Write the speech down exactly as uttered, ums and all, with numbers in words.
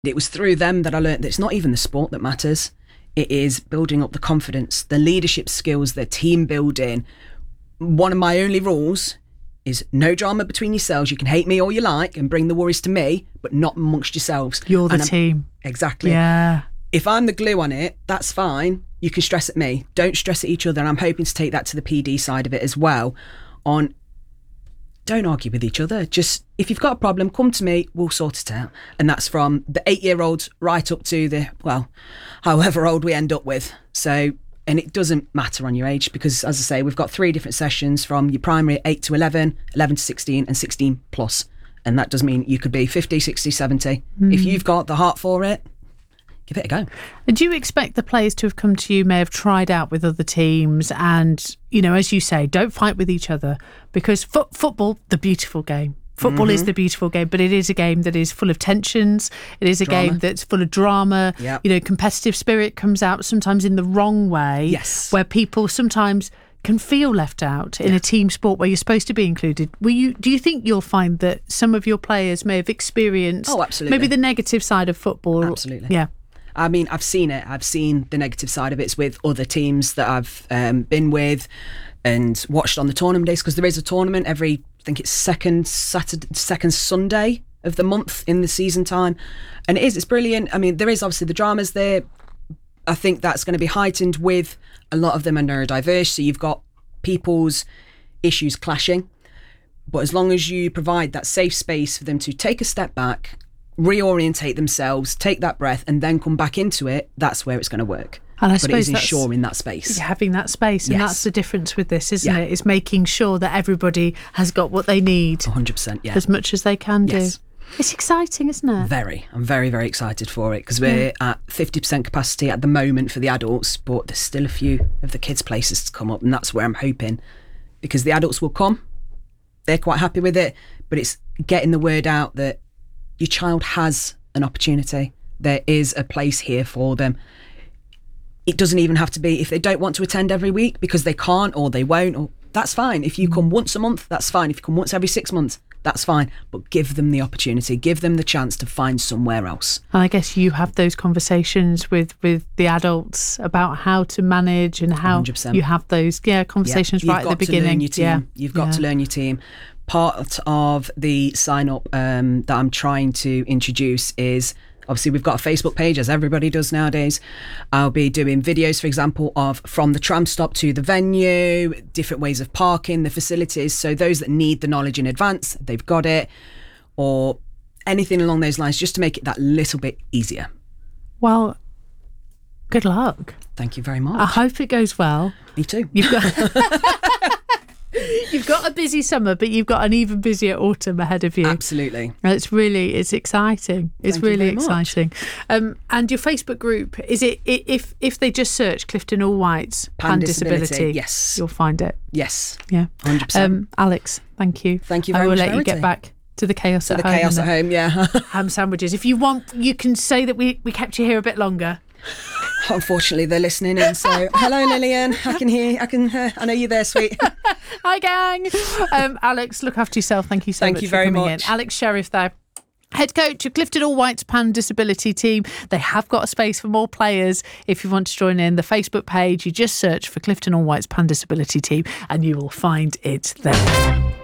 It was through them that I learned that it's not even the sport that matters. It is building up the confidence, the leadership skills, the team building. One of my only rules is no drama between yourselves. You can hate me all you like and bring the worries to me, but not amongst yourselves. You're the and team. Exactly. Yeah. If I'm the glue on it, that's fine. You can stress at me. Don't stress at each other. And I'm hoping to take that to the P D side of it as well. On don't argue with each other. Just, if you've got a problem, come to me, we'll sort it out. And that's from the eight-year-olds right up to the, well, however old we end up with. So, and it doesn't matter on your age because, as I say, we've got three different sessions from your primary eight to eleven, eleven to sixteen, and sixteen plus. And that does mean you could be fifty, sixty, seventy. Mm. If you've got the heart for it, give it a go. And do you expect the players to have come to you, may have tried out with other teams and, you know, as you say, don't fight with each other because fo- football, the beautiful game. Football mm-hmm. is the beautiful game, but it is a game that is full of tensions. It is a drama. game that's full of drama. Yep. You know, competitive spirit comes out sometimes in the wrong way. Yes. Where people sometimes can feel left out in yeah. a team sport where you're supposed to be included. Will you? Do you think you'll find that some of your players may have experienced oh, absolutely. maybe the negative side of football? Absolutely. Yeah. I mean, I've seen it. I've seen the negative side of it with other teams that I've um, been with and watched on the tournament days because there is a tournament every, I think it's second Saturday, second Sunday of the month in the season time. And it is, it's brilliant. I mean, there is obviously the dramas there. I think that's going to be heightened with a lot of them are neurodiverse. So you've got people's issues clashing. But as long as you provide that safe space for them to take a step back, reorientate themselves, take that breath and then come back into it, that's where it's going to work. And I but it is suppose that's ensuring that space. Having that space. And yes. that's the difference with this, isn't yeah. it? It's making sure that everybody has got what they need. one hundred percent, yeah. As much as they can do. Yes. It's exciting, isn't it? Very. I'm very, very excited for it because we're yeah. at fifty percent capacity at the moment for the adults, but there's still a few of the kids' places to come up and that's where I'm hoping because the adults will come. They're quite happy with it, but it's getting the word out that your child has an opportunity. There is a place here for them. It doesn't even have to be if they don't want to attend every week because they can't or they won't, or that's fine. If you come once a month, that's fine. If you come once every six months, that's fine. But give them the opportunity, give them the chance to find somewhere else. And I guess you have those conversations with, with the adults about how to manage and how one hundred percent. You have those yeah conversations yeah. right at the beginning. Your team. Yeah. You've got yeah. to learn your team. Part of the sign up um, that I'm trying to introduce is obviously we've got a Facebook page as everybody does nowadays. I'll be doing videos, for example, of from the tram stop to the venue, different ways of parking, the facilities. So those that need the knowledge in advance, they've got it, or anything along those lines, just to make it that little bit easier. Well, good luck. Thank you very much. I hope it goes well. Me too. You've got You've got a busy summer, but you've got an even busier autumn ahead of you. Absolutely. It's really, it's exciting. It's Thank you really very much. exciting. Um, and your Facebook group, is it, if if they just search Clifton All Whites Pan, Pan Disability, Disability, yes. You'll find it. Yes. Yeah. one hundred percent. Um, Alex, thank you. Thank you very I will much, let you Verity. get back to the chaos to at the home. chaos at home, yeah. Ham sandwiches. If you want, you can say that we, we kept you here a bit longer. Unfortunately, they're listening in. So, hello, Lillian. I can hear. I can. Uh, I know you're there, sweet. Hi, gang. Um, Alex, look after yourself. Thank you so Thank much you for very coming much. in. Alex Sheriff there. Head coach of Clifton All Whites Pan Disability team. They have got a space for more players. If you want to join in the Facebook page, you just search for Clifton All Whites Pan Disability team and you will find it there.